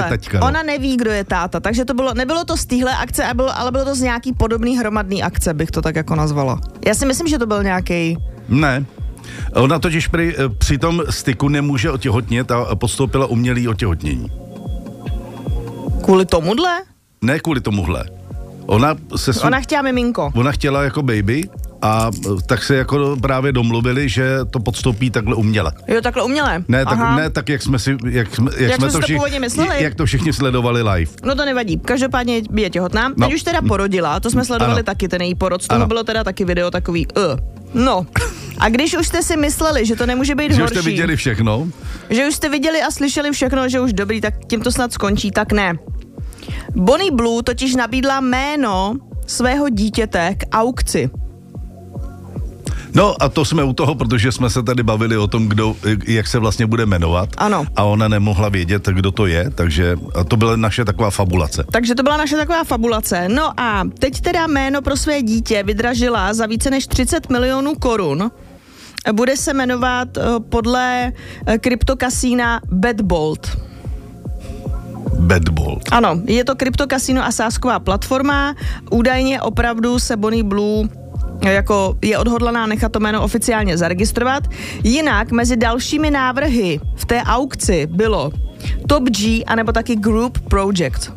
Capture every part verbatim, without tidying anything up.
teďka. No. Ona neví, kdo je táta, takže to bylo, nebylo to z téhle akce, ale bylo, ale bylo to z nějaký podobný hromadný akce, bych to tak jako nazvala. Já si myslím, že to byl nějaký. Ne. Ona totiž při, při tom styku nemůže otěhotnět a podstoupila umělý otěhotnění. Kvůli tomuhle? Ne kvůli tomuhle. Ona se... Svů... Ona chtěla miminko. Ona chtěla jako baby a tak se jako právě domluvili, že to podstoupí takhle uměle. Jo, takhle uměle? Ne, tak, ne tak, jak jsme si... Jak, jsme, jak, jak jsme to, to původně mysleli? Jak to všichni sledovali live. No to nevadí. Každopádně je těhotná. No. Teď už teda porodila, to jsme sledovali ano. taky, ten její porod. Z toho ano. bylo teda taky video takový uh. No. A když už jste si mysleli, že to nemůže být že horší. Že už jste viděli všechno. Že už jste viděli a slyšeli všechno, že už dobrý, tak tím to snad skončí, tak ne. Bonnie Blue totiž nabídla jméno svého dítěte k aukci. No a to jsme u toho, protože jsme se tady bavili o tom, kdo, jak se vlastně bude jmenovat. Ano. A ona nemohla vědět, kdo to je, takže to byla naše taková fabulace. Takže to byla naše taková fabulace. No a teď teda jméno pro své dítě vydražila za více než třicet milionů korun. Bude se jmenovat podle kryptokasína BetBolt. BetBolt. Ano, je to kryptokasino a sázková platforma. Údajně opravdu se Bonnie Blue jako je odhodlaná nechat to jméno oficiálně zaregistrovat. Jinak mezi dalšími návrhy v té aukci bylo Top G anebo taky Group Project.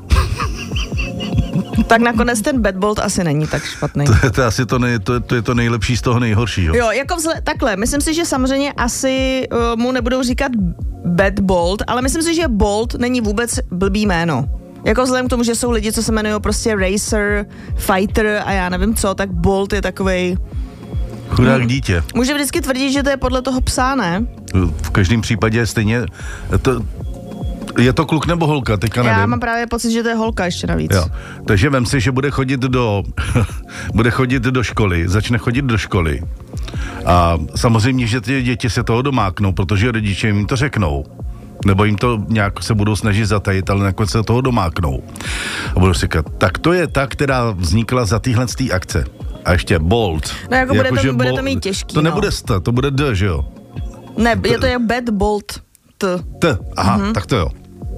Tak nakonec ten BetBolt asi není tak špatný. To je to asi to, nej, to, to je to nejlepší z toho nejhoršího. Jo, jako vzle, takhle, myslím si, že samozřejmě asi uh, mu nebudou říkat BetBolt, ale myslím si, že Bolt není vůbec blbý jméno. Jako vzhledem k tomu, že jsou lidi, co se jmenují prostě Racer, Fighter a já nevím co, tak Bolt je takovej... Chudák dítě. Může vždycky tvrdit, že to je podle toho psa, ne? V každém případě stejně... To, je to kluk nebo holka, teďka nevím. Já mám právě pocit, že to je holka ještě navíc. Jo. Takže vem si, že bude chodit do bude chodit do školy, začne chodit do školy. A samozřejmě, že ty děti se toho domáknou, protože rodiče jim to řeknou. Nebo jim to nějak se budou snažit zatajit, ale nakonec se toho domáknou. A budou si říkat, tak to je ta, která vznikla za téhle akce. A ještě Bolt. No jako, jako bude, to, bude bol, to mít těžký. To no. nebude st, to bude D, že jo? Ne, je to jak BetBolt T. T, aha, mm-hmm. tak to jo.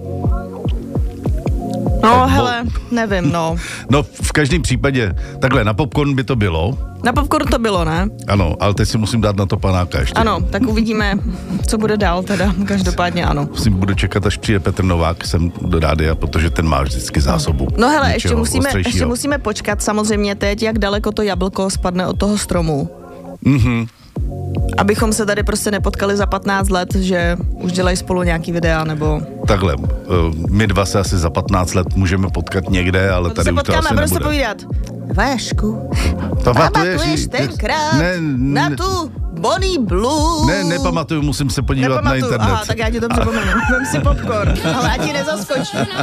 No, tak hele, bol... nevím, no. No, v každém případě, takhle, na popcorn by to bylo. Na popcorn to bylo, ne? Ano, ale teď si musím dát na to panáka ještě. Ano, tak uvidíme, co bude dál teda, každopádně ano. Musím, budu čekat, až přijde Petr Novák sem do rádia, protože ten má vždycky zásobu. No hele, ještě musíme, ještě musíme počkat samozřejmě teď, jak daleko to jablko spadne od toho stromu. Mhm. Abychom se tady prostě nepotkali za patnáct let, že už dělají spolu nějaký videa, nebo... Takhle, my dva se asi za patnáct let můžeme potkat někde, ale no tady už to asi nebude. Se povídat. Vašku, pamatuješ tenkrát ne, ne, na tu Bonnie Blue? Ne, nepamatuju, musím se podívat Nepamatuju. na internet. Aha, tak já ti to připomenu. Vem si popcorn, ale ať ti nezaskočí.